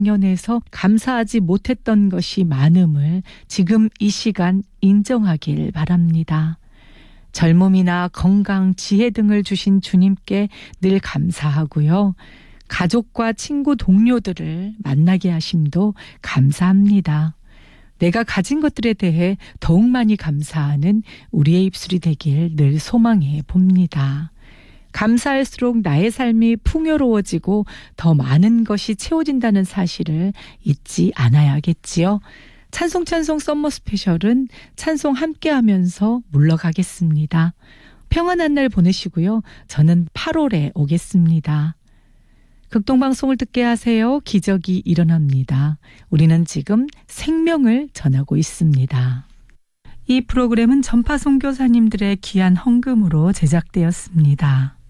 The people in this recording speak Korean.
년에서 감사하지 못했던 것이 많음을 지금 이 시간 인정하길 바랍니다. 젊음이나 건강, 지혜 등을 주신 주님께 늘 감사하고요. 가족과 친구, 동료들을 만나게 하심도 감사합니다. 내가 가진 것들에 대해 더욱 많이 감사하는 우리의 입술이 되길 늘 소망해 봅니다. 감사할수록 나의 삶이 풍요로워지고 더 많은 것이 채워진다는 사실을 잊지 않아야겠지요. 찬송 썸머 스페셜은 찬송 함께하면서 물러가겠습니다. 평안한 날 보내시고요. 저는 8월에 오겠습니다. 극동방송을 듣게 하세요. 기적이 일어납니다. 우리는 지금 생명을 전하고 있습니다. 이 프로그램은 전파 선교사님들의 귀한 헌금으로 제작되었습니다.